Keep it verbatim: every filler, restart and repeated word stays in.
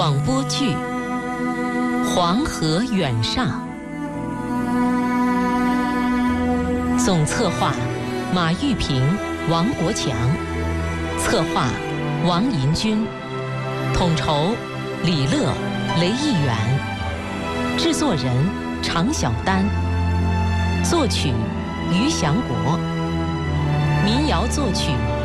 广播剧《黄河远上》，总策划马玉平、王国强，策划王银军，统筹李乐、雷义远，制作人常小丹，作曲于祥国，民谣作曲